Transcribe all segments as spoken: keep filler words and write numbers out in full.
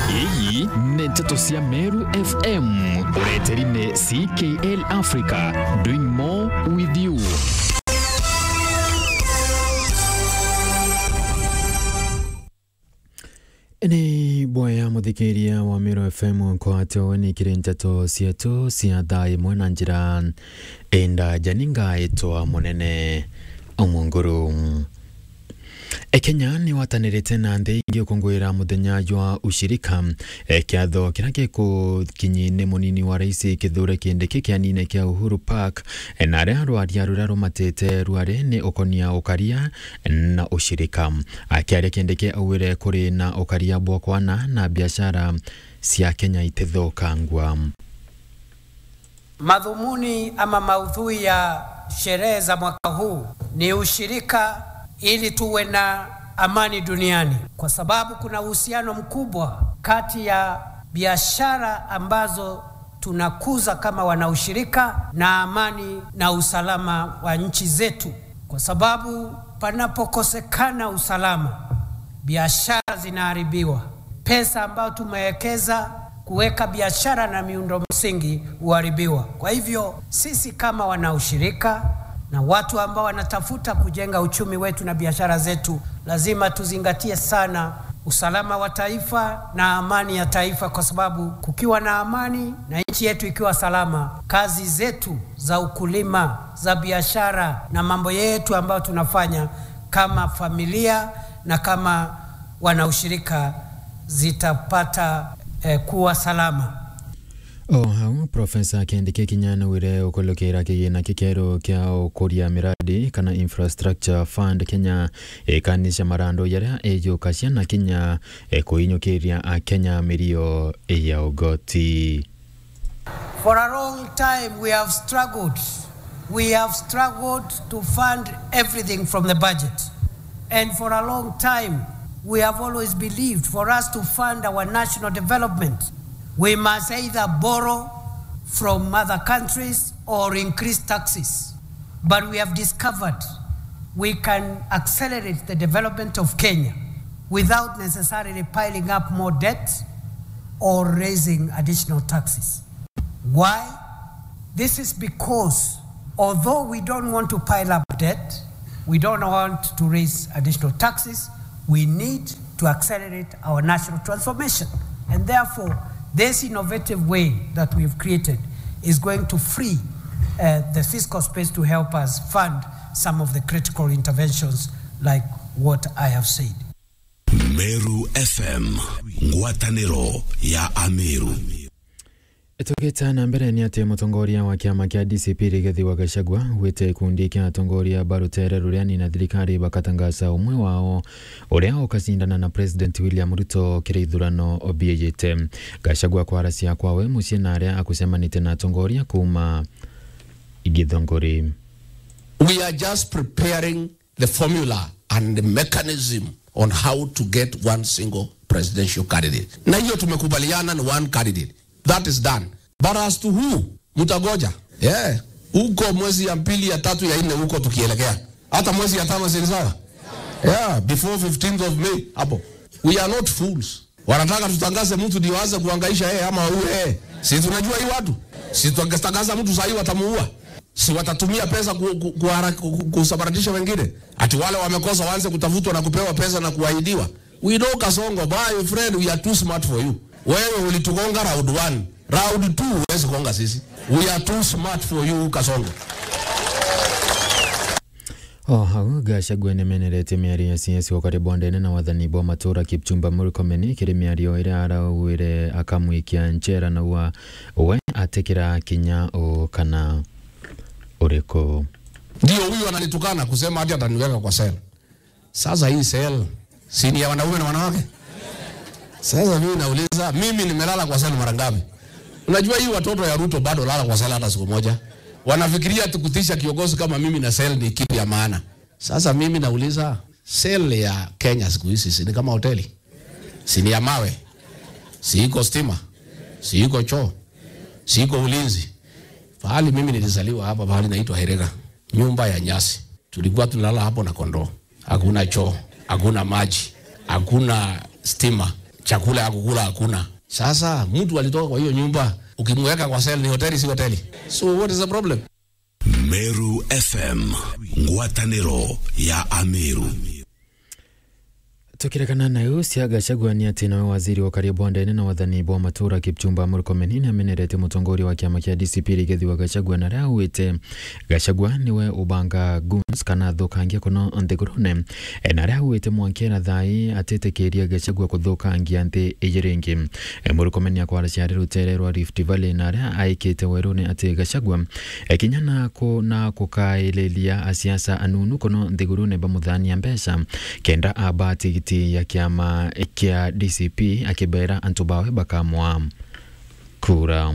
Iyi Nteto cia Meru F M ureterine C K L Africa, doing more with you. Ni boya muthikiria wa Meru F M kwa ato ni kire nteto cietu cia thai mwana njira enda janinga etwa munene omonguru. E Kenya ni watanirite na nthi ingi ukungwira muthenya jwa ushirika e kiatho kirake ku kinyine munini wa rais kithure kinde kikianine kia Uhuru Park e na ria rwaria rura rumatete rware ni ukonia ukaria na ushirika akiaria kinde ke awire kuri na ukaria bwakwana na biashara cia Kenya itethokangwa. Madhumuni ama maudhui ya sherehe za mwaka huu ni ushirika ili tuwe na amani duniani, kwa sababu kuna uhusiano mkubwa kati ya biashara ambazo tunakuza kama wanaushirika na amani na usalama wa nchi zetu, kwa sababu panapokosekana usalama biashara zinaharibiwa. Pesa ambayo tumewekeza kuweka biashara na miundo msingi uharibiwa. Kwa hivyo sisi kama wanaushirika na watu ambao wanatafuta kujenga uchumi wetu na biashara zetu, lazima tuzingatie sana usalama wa taifa na amani ya taifa, kwa sababu kukiwa na amani na nchi yetu ikiwa salama, kazi zetu za ukulima, za biashara na mambo yetu ambayo tunafanya kama familia na kama wanaushirika zitapata eh, kuwa salama. Oh, hau Professor Kendike Kinyana wire ukolokera kigina kikero kia ukoria miradi kana Infrastructure Fund Kenya e kanisha marando yaria ejo kashana Kenya e kuinyokeria a Kenya mirio e ya ugoti. For a long time we have struggled. We have struggled to fund everything from the budget. And for a long time we have always believed for us to fund our national development, we must either borrow from other countries or increase taxes. But we have discovered we can accelerate the development of Kenya without necessarily piling up more debt or raising additional taxes. Why? This is because although we don't want to pile up debt, we don't want to raise additional taxes, we need to accelerate our national transformation. And therefore, this innovative way that we've created is going to free uh, the fiscal space to help us fund some of the critical interventions like what I have said. Meru F M, ngwataniro ya Ameru. Etoketa na mbere ni ati mutongoria wa kiama kia D C P Rigathi wa Gachagua wite kundi kia atongoria barutere ruriani na thirikari bakatangaza umwe wao uria ukacindana na President William Ruto kirithurano obiejete. Gachagua kwa arasia kwawe mucie na aria akusemanite na atongoria kuma Igithongori. We are just preparing the formula and the mechanism on how to get one single presidential candidate. Na hiyo tumekubaliana ni one candidate. That is done. But as to who? Mutagoja. Yeah. Uko mwezi ya pili ya tatu ya nne uko tukielekea. Hata mwezi ya tano si sawa? Yeah, before fifteenth of May hapo. We are not fools. Wanataka tutangaze mtu ndio aanze kuhangaisha yeye ama huyu yeye. Si tunajua hii watu. Si tutangaza mtu sasa watamuua. Si watatumia pesa kusabaratisha wengine. Ati wale wamekosa waanze kutafutwa na kupewa pesa na kuahidiwa. We know Kasongo, my friend, we are too smart for you. Wewe ulitugonga round one, round two huwezi kugonga sisi. We are too smart for you Kasongo. Oh, hau Gachagua nemenerete miario ya siasa wakati bondene na wathani bo matura Kipchumba Murkomen kiri miario ira arawire akamwikia nchera na wa we atekera Kenya o kana ureko. Ndio huyu ananitukana kusema hadi ataniweka kwa sel. Sasa hii sel si ni ya wanaume na wanawake? Sasa mimi nauliza, mimi nimelala kwa sala mara ngapi? Unajua hii watoto ya Ruto bado lala kwa sala hata siku moja. Wanafikiria tukutisha kiongozi kama mimi na sel ni kitu ya maana. Sasa mimi nauliza, sel ya Kenya siku hizi si ni kama hoteli? Si ni ya mawe? Si iko stima? Si iko choo? Si iko ulinzi? Fahali mimi nilizaliwa hapa pahali naitwa Herega. Nyumba ya nyasi. Tulikuwa tunalala hapo na kondoo. Hakuna choo, hakuna maji, hakuna stima. chakula ya kukula hakuna. Sasa mtu alitoka kwa hiyo nyumba, ukimweka kwa sel ni hoteli si hoteli. So what is the problem? Meru F M, ngwatanĩro ya Ameru. Tukirekana na usia Gachagua ni ati na waziri wa karibu ndene na wathani bwa matura Kipchumba Murkomen ni amenerete mutongori wa kiama kia D C P rigethi wa Gachagua na rawite Gachagua niwe ubanga guns kana thukangia kono nthigurune na rawite mwankera thai atetekeria Gachagua kuthukangia nthi ijiringi. Murkomen akwara ciari rutere rwa Rift Valley na ra aikite werune ati Gachagua kinyana ko na kukaelelia asiasa anunu kono nthigurune bamuthania mbesha kenda abati ya kiama kia D C P akibera antubawe bakamwa kura.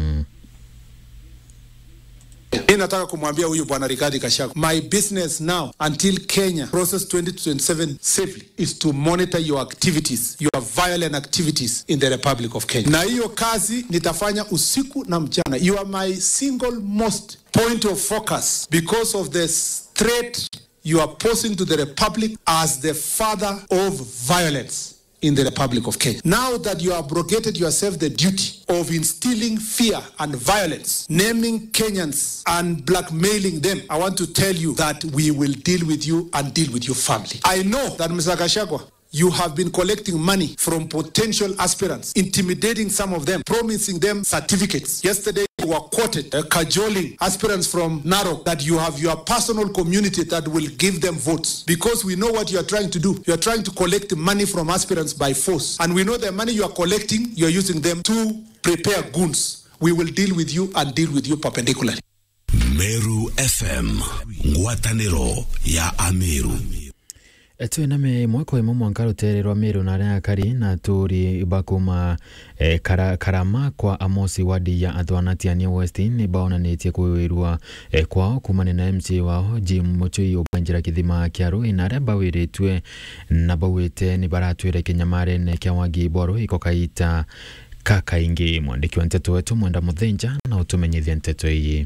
Ninataka kumwambia huyu bwana Rigathi Gachagua, my business now until Kenya process twenty twenty-seven safely is to monitor your activities, your violent activities in the Republic of Kenya. Na hiyo kazi nitafanya usiku na mchana. You are my single most point of focus because of the threat you are posing to the Republic as the father of violence in the Republic of Kenya. Now that you have abrogated yourself the duty of instilling fear and violence, naming Kenyans and blackmailing them, I want to tell you that we will deal with you and deal with your family. I know that Mister Gachagua, you have been collecting money from potential aspirants, intimidating some of them, promising them certificates. Yesterday, you were quoted, uh, cajoling aspirants from Narok that you have your personal community that will give them votes. Because we know what you are trying to do. You are trying to collect money from aspirants by force. And we know the money you are collecting, you are using them to prepare goons. We will deal with you and deal with you perpendicularly. Meru F M, ngwatanĩro ya Ameru. Etu ename mwako imo mwankaro tere rwa Meru na rea kari na turi bakuma e, kara, karama kwa Amosi wadi ya Athwanatiania Westin ni baona netie kuwirua e, kwao kumane na M C wao Jim Muchui ubanjira kithima kiaru inare bawire tue na bawite ni baratwire kinyamare ne kia wagi boru iko kaita kaka ingi mwandiki wa nteto wetu mwenda muthenja na utumenyithia nteto iyi.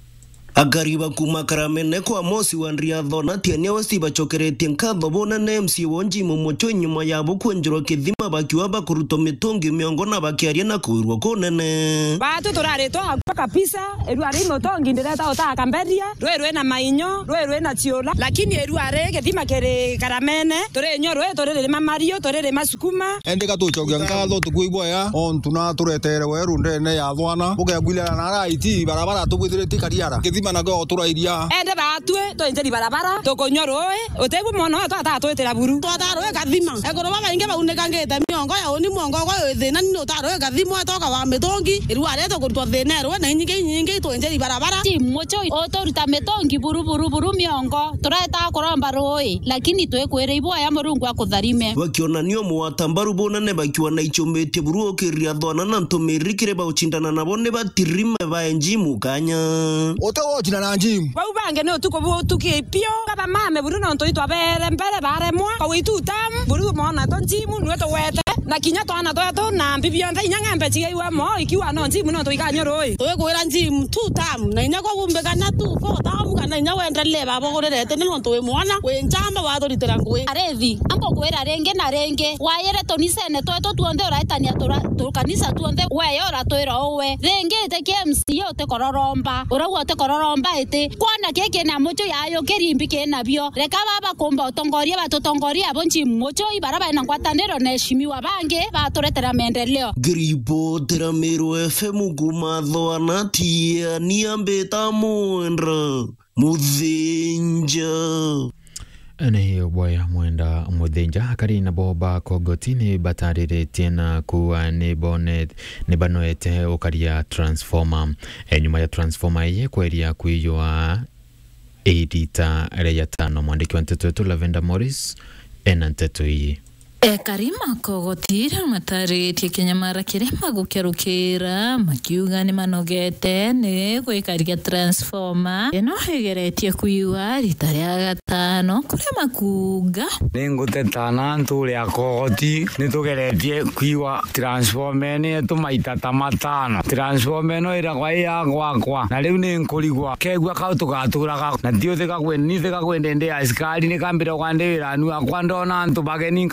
Agariba kuma karamene kwa Amosi wandria Athwanatiania Westi bachokeretie nkatho bona na M C wonji Muchui nyuma yabo kwenjirwa kithima bakiwa bakuruto mitungi miongo na bakiaria na kuirwa kunene. Batu turaretwa akwa kabisa eruare mitungi ndireta utaka mberia rwerwe na mainyo rwerwe na chiola lakini eruare kithima kere karamene turenyo rwe turere mamario turere masukuma endeka tuchokia nkatho tukuibwa ya ontuna turetere weru ndene ya Athwana bugegwilana na raiti barabara tubwithiriti kariara na go turairia ende batwe to injeri barabara to konyoroe otebu mono to ata to etera buru to ata roe kathima egoro baba inge bauneka ngete miongo ya oni mwongo go thina ni to roe kathima toka wa mitongi iruare to kurutwa thina roe na nyinge nyinge to injeri barabara ti Muchui o to ruta mitongi buru buru buru miongo tureta koromba roe lakini twekwere ibwa ya Murungu akutharime wakionanio mwatambaru bona ne bakiwa na ichomete buru okiria Athwana na ntomerikire ba uchindana nabo ne batirime ba enjimu kanya ote jina na njimu wa ubange no tuko tukipio kaba mame buru no ntoitwa bere mbere bare mwa ko witu tam buru mona to njimu nwe to wete na kinya to ana to to na mbibio nda inyanga mbechi iwa mo ikiwa no njimu no to ikanyoro to kwera njimu tu tam na inya ko bumbe kana tu fo tam kana inya wendele babo gorerete no to we mwana we njamba wa to litera ngwe arethi ambo kwera renge na renge wa yere to nisene to to tuonde oraitania to kanisa tuonde we yora to irowe renge te K M C yo te kororomba ora te kororomba ete kwana keke na Muchui ayo kerimbi ke nabyo reka baba komba utongoria batotongoria bonchi Muchui baraba na ngwatanero na heshimiwa bange baturetera maendeleo. Gribo tera Meru F M guma Athwanatiania mbeta mwendra muthenja Ene boya mwenda muthenja hakari na boba kogotini batarire tena kuwa ne bonet ne banoete okaria transformer enyuma ya transformer ye kweria kuiyoa edita ya tano mwandiki wa nteto wetu Lavenda Morris ena nteto hii. E karima kogotira mataritie kinyamara kirema gukerukira makiuga ni manogete ni gwikaria transformer eno hegeretie kuiwa rita ria gatano kuria makuga ningutetana ntule akogoti nitugeretie kuiwa transformer ni tumaita ta matano transformer no ira kwa ya gwakwa na riu ni nkurigwa kegwa ka tugaturaga na dio thika kwen ni thika kwende ndi askari ni kambira kwande wira nu akwa ndona ntu bageni kauga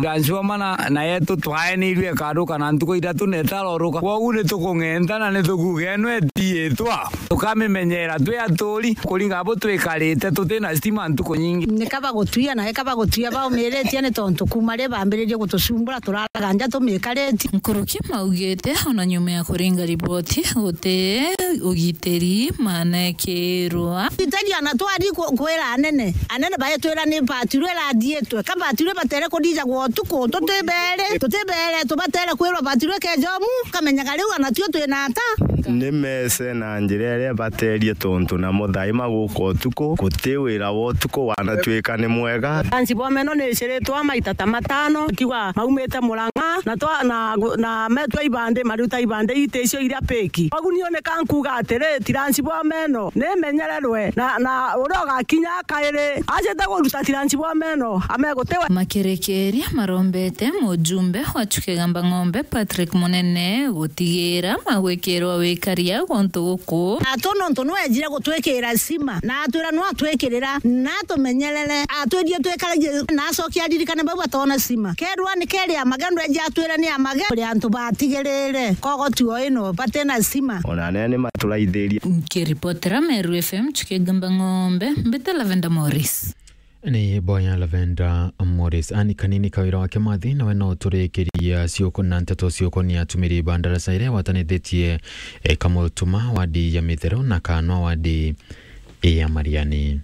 transformer na na yetu twaeni ilwe karuka na ntuko idatu netaloruka wogu nitukung'enta na nitukugenwe tietwa tukamimenyera twi aturi kuringa abo twikarite tutina stima ntuko nyingi nikaba gutuia na ekaba gutuia ba umiretie ni tontu kumare bambiririe gutucumbura turaganja tumikareti Nkuruki maugite ona nyuma ya kuringa ripoti gute ugiteri manekirwa itari ana twari kwera anene anene baye twera ni patirwe la dietwe kaba patirwe batere kodija gwo tuko tutebere tutebere tubatere kwera patirwe kejomu kamenyaga riu ana tio twina ata ni mese na njirere baterie tontu na muthaima guko tuko gutiwira wo tuko wana twika ni mwega ansi bomeno ni ciritwa maita ta matano kiwa maumete Murang'a na twa na na metwa ibande maruta ibande itecio iria peki agunio ne kankuga atere tiransi bomeno ne menyererwe na na uroga kinya kaire ajeta guruta tiransi bomeno amegotewa makerekeria marombete mujumbe wa Chukegamba Ng'ombe Patrick Munene gutigira magwikirwa wikaria gontu guku atono ntono ejire gutwekera sima na atwira no atwekerera na tumenyerere atwedie twekaraje na sokia dirikana babu atona sima kerwa ni keri amagando eje atwira ni amagando antu batigerere kogo tuo ino patena sima ona nene maturaithiria kiripotera Meru F M Chukegamba Ng'ombe Mbete Lavenda Morris ni boya Lavenda Morris ani kanini kawira wake mathi na wena turekeria cioko na nteto cioko ni atumiri bandara saire watanithetie e, kamutuma wadi ya mithero na kanwa wadi e, ya Mariani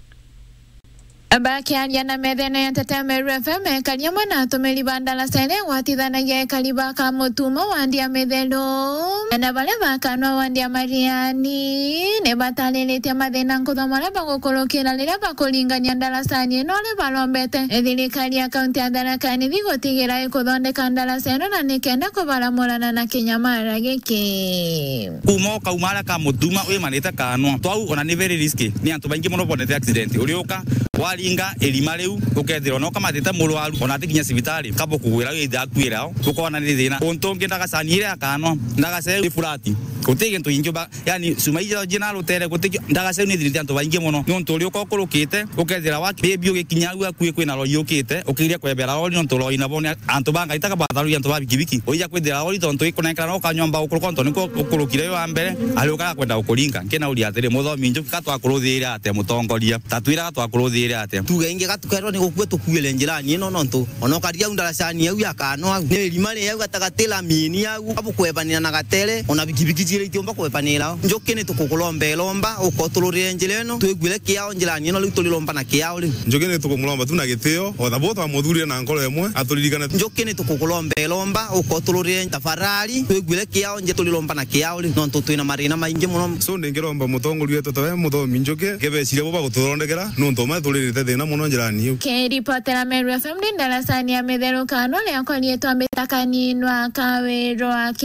Abakiaria na methene ya Tete Meru F M karia mwana tumiri bandala sene watithanagia kariba ka mutuma wandia methero na bale bakanwa wandia Mariani ne bataleletia mathina nkuthomara bagukurukira rira bakuringania ndarasani no le balombete thirikari ya kaunti ya Tharaka Nithi gutigira ikuthondeka ndarasa ino na nikenda kubaramurana na kinyamara giki kuma kaumara ka mutuma we manita kanwa twau ona ni very risky ni antu baingi muno bonete accident urioka waringa elima riu ukethira no kamatite murwaru ona tikinya cibitari kabo kugwira witha kwira ukona ni thina untongi ndagacanire akanwa ndagace ifurati utige ntu injoba yani sumaija jina rutere kutige ndagace ni thiriti antu baingi muno ni untu uri ukokurukite ukethira wa baby ugikinyagu akue kwina rori ukite ukiria kwebera rori ntu rori na bone antu banga itaka batharu antu babikibiki uija kwethira rori tontu ikonekana no kanyomba ukuruka ntu niko ukurukire wa mbere ali ukara kwenda ukuringa kena uri atire muthomi njuki katwakuruthira ate mutongoria tatwira katwakuruthira ate tuge inge gatukerwo ni gukue tukuile njirani ino nontu ono karia undarasani au yakano au ne limale au gatagatela mini au abukwebanira na gatere ona bikibiki jire itomba kwebanira njoke ne tukukulombe lomba ukotulurire njireno twigwire kiao njirani ino litulilomba na kiao ri njoke ne tukumulomba tuna giteo o thabota wa muthuri na nkolo emwe aturirikana njoke ne tukukulombe lomba ukotulurire tafarari twigwire kiao nje tulilomba na kiao ri nontu twina marina maingi muno so ndingiromba mutongori wetu tawe muthomi njoke gebecire bo baguturondekera nontu ma tulirite thina muno njirani Kiripotera Meru F M ndarasani ya methero kano lea kolietwa mbetakaninwa kawero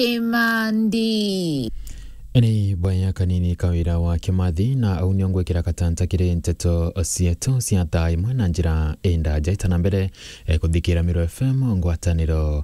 Kimandi ni boya kanini kawira wa Kimathi na aunyongwe kira katanta kire nteto osieto siata imwe na njira enda jaitana mbere e, kuthikira Meru F M ngwataniro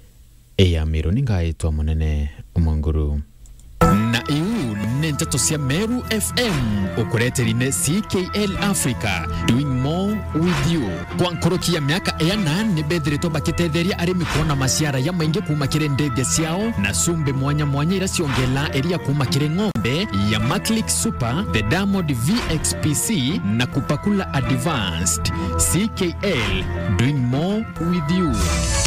e ya Meru ningaitwa munene umonguru na iu nteto cia Meru F M ukureterine C K L Africa doing more with you kwa nkoroki ya miaka ena ni bedreto bakitetheria arimi kuona maciara ya maingi kuma kire ndege ciao na sumbe mwanya mwanya ira ciongela eria kuma kire ng'ombe ya Maclick Super the Diamond V X P C na kupakula advanced. C K L doing more with you.